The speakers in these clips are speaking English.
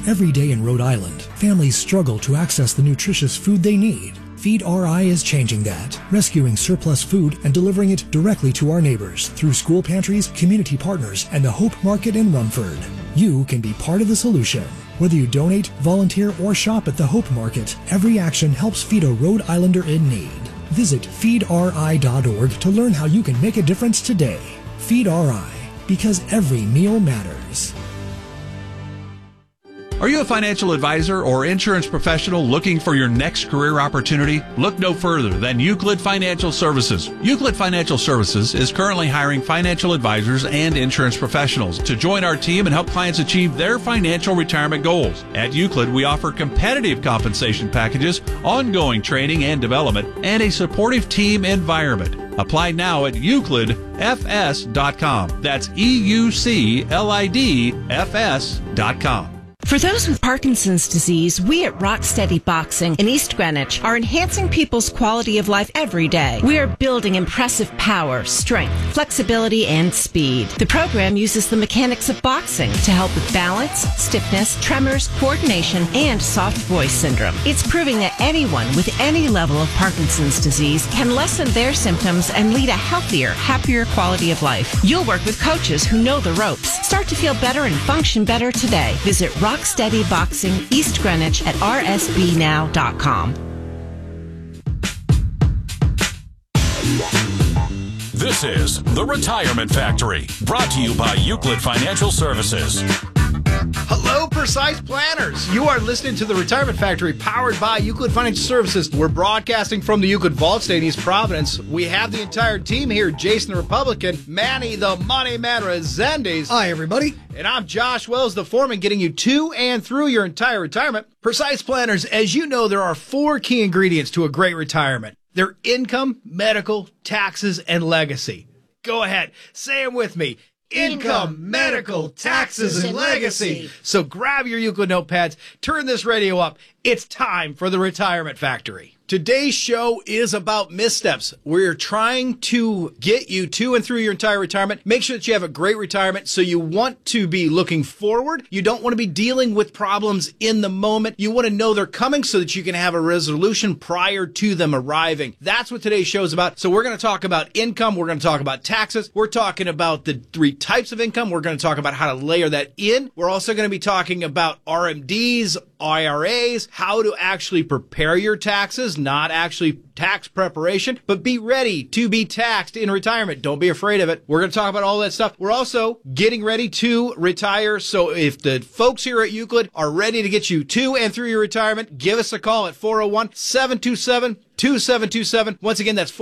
Every day in Rhode Island, families struggle to access the nutritious food they need. Feed RI is changing that, rescuing surplus food and delivering it directly to our neighbors through school pantries, community partners, and the Hope Market in Rumford. You can be part of the solution. Whether you donate, volunteer, or shop at the Hope Market, every action helps feed a Rhode Islander in need. Visit feedri.org to learn how you can make a difference today. Feed RI, because every meal matters. Are you a financial advisor or insurance professional looking for your next career opportunity? Look no further than Euclid Financial Services. Euclid Financial Services is currently hiring financial advisors and insurance professionals to join our team and help clients achieve their financial retirement goals. At Euclid, we offer competitive compensation packages, ongoing training and development, and a supportive team environment. Apply now at euclidfs.com. That's EUCLIDFS.com. For those with Parkinson's disease, we at Rocksteady Boxing in East Greenwich are enhancing people's quality of life every day. We are building impressive power, strength, flexibility, and speed. The program uses the mechanics of boxing to help with balance, stiffness, tremors, coordination, and soft voice syndrome. It's proving that anyone with any level of Parkinson's disease can lessen their symptoms and lead a healthier, happier quality of life. You'll work with coaches who know the ropes. Start to feel better and function better today. Visit Rocksteady Boxing East Greenwich at rsbnow.com. This is The Retirement Factory, brought to you by Euclid Financial Services. Hello, Precise Planners. You are listening to The Retirement Factory, powered by Euclid Financial Services. We're broadcasting from the Euclid Vault State in East Providence. We have the entire team here. Jason the Republican, Manny the Money Man Resendiz. Hi, everybody. And I'm Josh Wells, the foreman, getting you to and through your entire retirement. Precise Planners, as you know, there are 4 key ingredients to a great retirement. They're income, medical, taxes, and legacy. Go ahead, say them with me. Income, medical, taxes, and legacy. So grab your Euclid notepads, turn this radio up. It's time for the Retirement Factory. Today's show is about missteps. We're trying to get you to and through your entire retirement. Make sure that you have a great retirement. So you want to be looking forward. You don't want to be dealing with problems in the moment. You want to know they're coming so that you can have a resolution prior to them arriving. That's what today's show is about. So we're going to talk about income. We're going to talk about taxes. We're talking about the 3 types of income. We're going to talk about how to layer that in. We're also going to be talking about RMDs, IRAs, how to actually prepare your taxes, not actually tax preparation, but be ready to be taxed in retirement. Don't be afraid of it. We're going to talk about all that stuff. We're also getting ready to retire. So if the folks here at Euclid are ready to get you to and through your retirement, give us a call at 401-727-2727. Once again, that's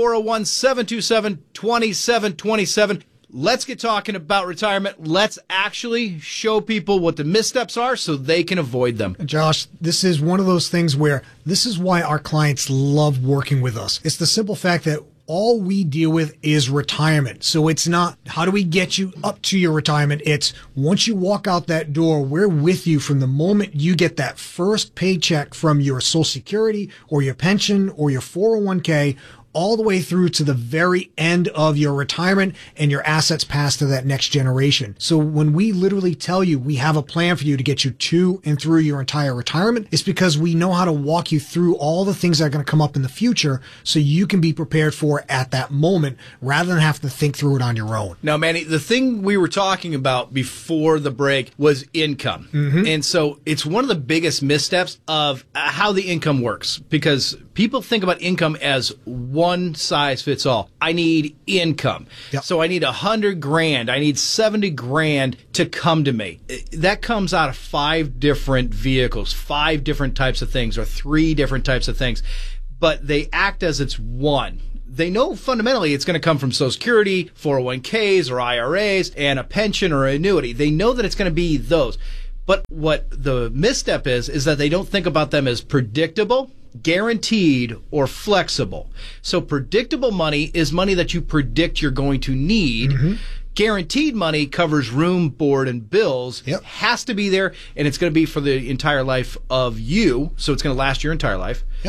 401-727-2727. Let's get talking about retirement. Let's actually show people what the missteps are so they can avoid them. Josh, this is one of those things where this is why our clients love working with us. It's the simple fact that all we deal with is retirement. So it's not, how do we get you up to your retirement? It's once you walk out that door, we're with you from the moment you get that first paycheck from your Social Security or your pension or your 401k, all the way through to the very end of your retirement and your assets pass to that next generation. So when we literally tell you we have a plan for you to get you to and through your entire retirement, it's because we know how to walk you through all the things that are going to come up in the future so you can be prepared for it at that moment rather than have to think through it on your own. Now, Manny, the thing we were talking about before the break was income. Mm-hmm. And so it's one of the biggest missteps of how the income works, because people think about income as one size fits all. I need income. Yep. So I need $100,000. I need $70,000 to come to me. That comes out of 5 different vehicles, 5 different types of things, or 3 different types of things. But they act as it's one. They know fundamentally it's going to come from Social Security, 401ks or IRAs, and a pension or annuity. They know that it's going to be those. But what the misstep is that they don't think about them as predictable, guaranteed, or flexible. So predictable money is money that you predict you're going to need. Mm-hmm. Guaranteed money covers room, board, and bills. Yep. Has to be there, and it's going to be for the entire life of you, so it's going to last your entire life. Yep.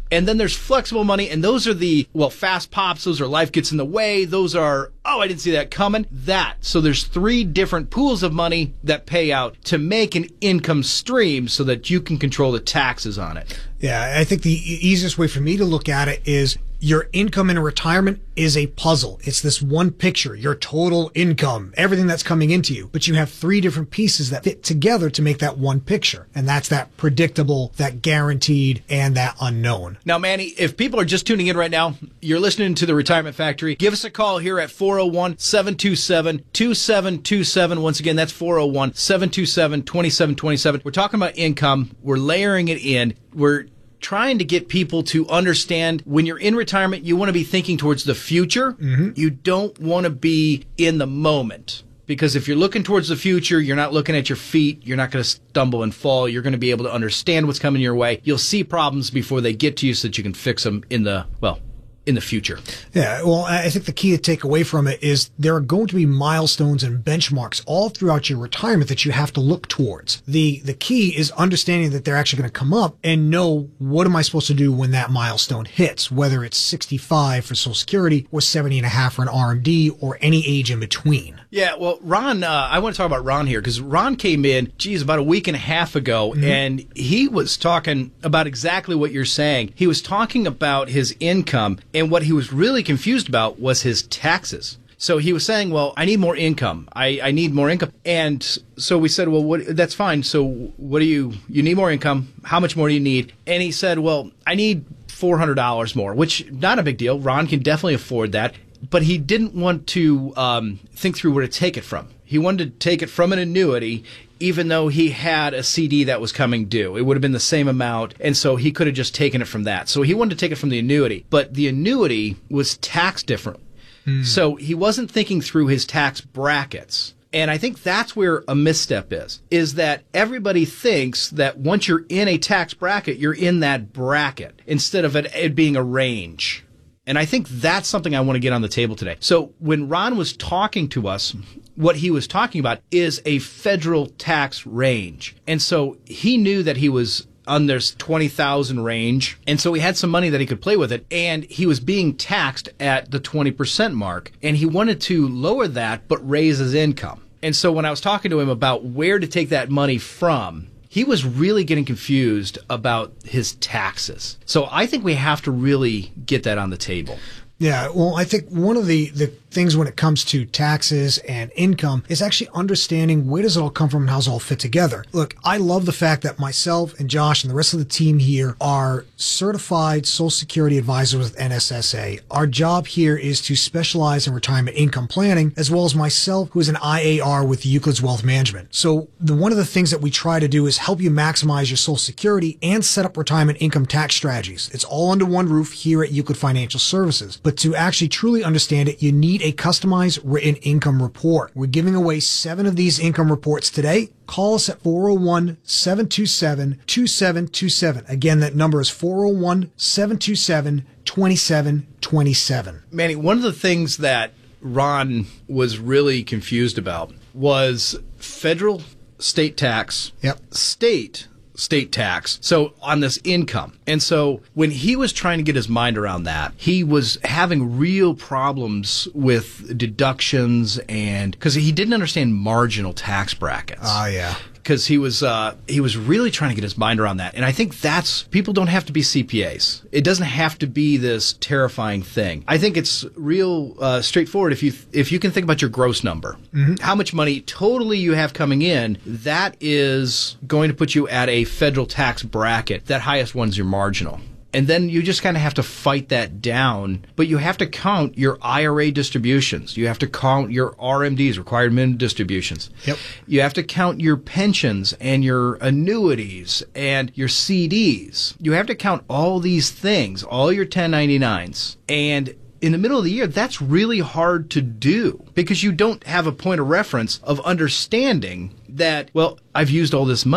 And then there's flexible money, and those are the, fast pops. Those are life gets in the way. Those are, I didn't see that coming. So there's 3 different pools of money that pay out to make an income stream so that you can control the taxes on it. Yeah, I think the easiest way for me to look at it is your income in retirement is a puzzle. It's this one picture, your total income, everything that's coming into you. But you have 3 different pieces that fit together to make that one picture. And that's that predictable, that guaranteed, and that unknown. Now, Manny, if people are just tuning in right now, you're listening to the Retirement Factory. Give us a call here at 401-727-2727. Once again, that's 401-727-2727. We're talking about income. We're layering it in. We're trying to get people to understand when you're in retirement, you want to be thinking towards the future. Mm-hmm. You don't want to be in the moment. Because if you're looking towards the future, you're not looking at your feet. You're not going to stumble and fall. You're going to be able to understand what's coming your way. You'll see problems before they get to you so that you can fix them in the future. Yeah, well, I think the key to take away from it is there are going to be milestones and benchmarks all throughout your retirement that you have to look towards. The key is understanding that they're actually going to come up and know what am I supposed to do when that milestone hits, whether it's 65 for Social Security or 70 and a half for an RMD or any age in between. Yeah, well, Ron, I want to talk about Ron here because Ron came in, about a week and a half ago, mm-hmm. and he was talking about exactly what you're saying. He was talking about his income, and what he was really confused about was his taxes. So he was saying, I need more income. I need more income. And so we said, that's fine. So what do you need more income? How much more do you need? And he said, I need $400 more, which not a big deal. Ron can definitely afford that. But he didn't want to think through where to take it from. He wanted to take it from an annuity, even though he had a CD that was coming due. It would have been the same amount, and so he could have just taken it from that. So he wanted to take it from the annuity, but the annuity was taxed different. So he wasn't thinking through his tax brackets. And I think that's where a misstep is that everybody thinks that once you're in a tax bracket, you're in that bracket, instead of it being a range. And I think that's something I want to get on the table today. So when Ron was talking to us, what he was talking about is a federal tax range. And so he knew that he was on this 20,000 range. And so he had some money that he could play with it. And he was being taxed at the 20% mark. And he wanted to lower that, but raise his income. And so when I was talking to him about where to take that money from, he was really getting confused about his taxes. So I think we have to really get that on the table. Yeah, well, I think one of the things when it comes to taxes and income is actually understanding where does it all come from and how does it all fit together. Look, I love the fact that myself and Josh and the rest of the team here are certified Social Security advisors with NSSA. Our job here is to specialize in retirement income planning, as well as myself, who is an IAR with Euclid's Wealth Management. So one of the things that we try to do is help you maximize your Social Security and set up retirement income tax strategies. It's all under one roof here at Euclid Financial Services. But to actually truly understand it, you need a customized written income report. We're giving away 7 of these income reports today. Call us at 401-727-2727. Again, that number is 401-727-2727. Manny, one of the things that Ron was really confused about was federal state tax, state tax, so on this income. And so when he was trying to get his mind around that, he was having real problems with deductions, and because he didn't understand marginal tax brackets. Oh, yeah. Because he was really trying to get his mind around that. And I think people don't have to be CPAs. It doesn't have to be this terrifying thing. I think it's real straightforward. If you can think about your gross number, how much money totally you have coming in, that is going to put you at a federal tax bracket. That highest one's your marginal. And then you just kind of have to fight that down. But you have to count your IRA distributions. You have to count your RMDs, required minimum distributions. Yep. You have to count your pensions and your annuities and your CDs. You have to count all these things, all your 1099s. And in the middle of the year, that's really hard to do because you don't have a point of reference of understanding that, I've used all this money.